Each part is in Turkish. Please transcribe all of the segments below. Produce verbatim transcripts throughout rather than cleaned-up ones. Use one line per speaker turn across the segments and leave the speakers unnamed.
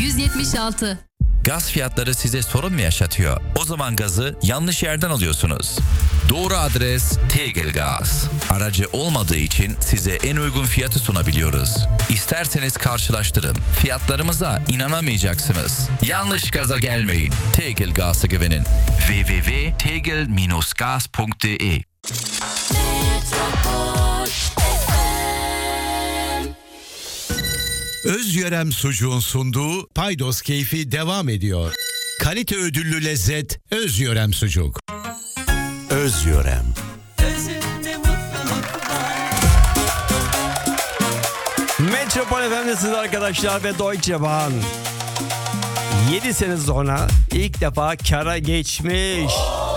yüz yetmiş altı.
Gaz fiyatları size sorun mu yaşatıyor? O zaman gazı yanlış yerden alıyorsunuz. Doğru adres Tegel Gaz. Aracı olmadığı için size en uygun fiyatı sunabiliyoruz. İsterseniz karşılaştırın. Fiyatlarımıza inanamayacaksınız. Yanlış gaza gelmeyin. Tegel Gaz'a güvenin. w w w nokta tegel dash gaz nokta d e
Özyörem Sucuğun sunduğu Paydos Keyfi devam ediyor. Kalite ödüllü lezzet Özyörem Sucuk. Özyörem.
Metropol F M'desiniz arkadaşlar ve Deutsche Bahn yedi sene sonra ilk defa kara geçmiş.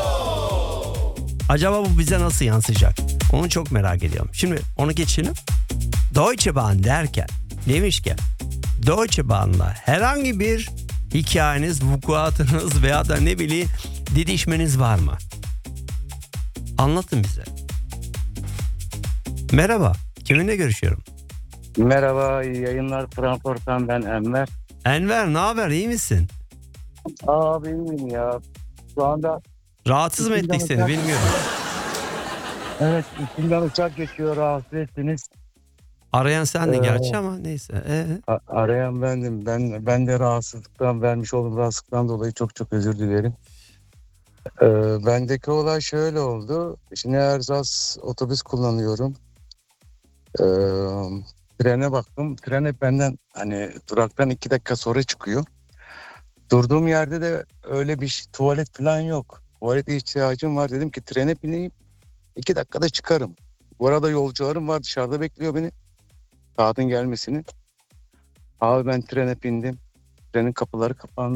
Acaba bu bize nasıl yansıyacak? Onu çok merak ediyorum. Şimdi onu geçelim. Deutsche Bahn derken demiş ki Deutsche Bahn'la herhangi bir hikayeniz, vukuatınız veya da ne bileyim didişmeniz var mı? Anlatın bize. Merhaba, kiminle görüşüyorum?
Merhaba, iyi yayınlar. Frankfurt'tan ben Enver.
Enver, ne haber, iyi misin?
Abi iyiyim ya. Şu anda...
Rahatsız mı ettik seni, bilmiyorum.
Evet, içinden uçak geçiyor, rahatsız ettiniz.
Arayan sen de
ee,
gerçi ama neyse. Ee?
A- arayan bendim. Ben, ben de rahatsızlıktan, vermiş olduğum rahatsızlıktan dolayı çok çok özür dilerim. Ee, bendeki olay şöyle oldu. Şimdi Erzaz otobüs kullanıyorum. Ee, trene baktım. Tren hep benden hani duraktan iki dakika sonra çıkıyor. Durduğum yerde de öyle bir şey, tuvalet falan yok. Tuvalete ihtiyacım var. Dedim ki trene bineyim. iki dakikada çıkarım. Bu arada yolcularım var, dışarıda bekliyor beni. Saatin gelmesini. Abi ben trene bindim. Trenin kapıları kapandı.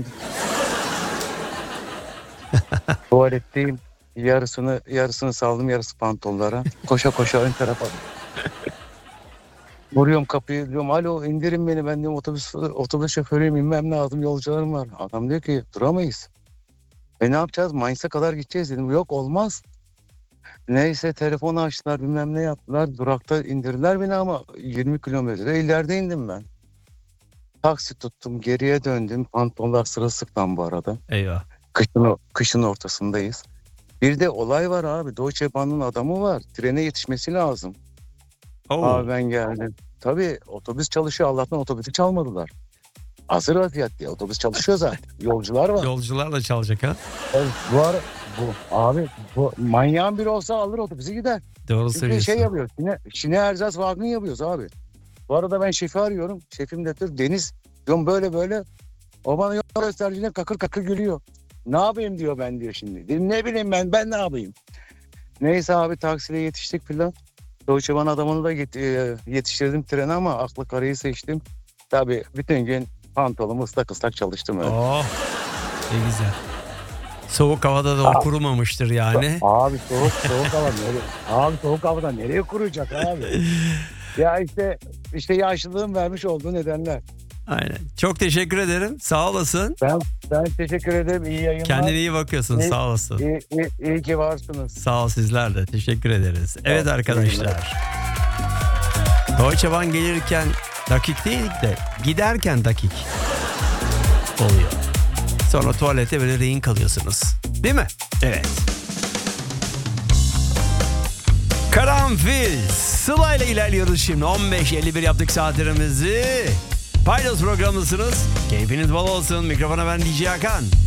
Tuvaletteyim. Yarısını yarısını saldım, yarısı pantollara. Koşa koşa ön tarafa. Vuruyorum kapıyı, diyorum alo indirin beni, ben diyorum otobüs otobüs şoförüyüm, inmem lazım, yolcularım var. Adam diyor ki duramayız. E ne yapacağız? Mainz'a kadar gideceğiz dedim. Yok olmaz. Neyse telefonu açtılar, bilmem ne yaptılar. Durakta indirdiler beni ama yirmi kilometre ileride indim ben. Taksi tuttum, geriye döndüm. Pantolonlar sırılsıklam bu arada.
Eyvah.
Kışın, kışın ortasındayız. Bir de olay var abi. Deutsche Bahn'ın adamı var. Trene yetişmesi lazım.
Oo.
Abi ben geldim. Tabii otobüs çalışıyor. Allah'tan otobüsü çalmadılar. Hazır vaziyet diye. Otobüs çalışıyor zaten. Yolcular var.
Yolcular da çalacak ha.
Evet, bu ara bu abi bu manyağın biri olsa alır otobüsü gider.
Doğru
Çünkü
söylüyorsun.
şey yapıyoruz. Şine, şine erzaz wagon yapıyoruz abi. Bu arada ben şefi arıyorum. Şefim de diyor Deniz. Diyorum böyle böyle. O bana yol gösterdiğinde kakır kakır gülüyor. Ne yapayım diyor ben diyor şimdi. Dedim ne bileyim ben ben ne yapayım. Neyse abi taksiyle yetiştik filan. Deutsche Bahn adamını da yetiştirdim trene ama aklı karayı seçtim. Tabii bütün gün pantolonum ıslak ıslak çalıştım öyle.
Oh, ne güzel. Soğuk havada da o kurumamıştır yani.
Abi soğuk soğuk hava nereye? Abi soğuk havada nereye kuruyacak abi? Ya işte işte yaşlılığın vermiş olduğu nedenler.
Aynen. Çok teşekkür ederim. Sağ olasın.
Ben ben teşekkür ederim. İyi yayınlar.
Kendine iyi bakıyorsun.
İyi,
sağ olasın.
İyi, iyi, iyi ki varsınız.
Sağ ol, sizler de. Teşekkür ederiz. Evet arkadaşlar. Deutsche Bahn gelirken dakik değil de giderken dakik oluyor. Sonra tuvalete böyle rehin kalıyorsunuz. Değil mi? Evet. Karanfil. Sıla ile ilerliyoruz şimdi. on beş elli bir yaptık saatlerimizi. Paydos programındasınız. Keyfiniz bol olsun. Mikrofona ben D J Hakan.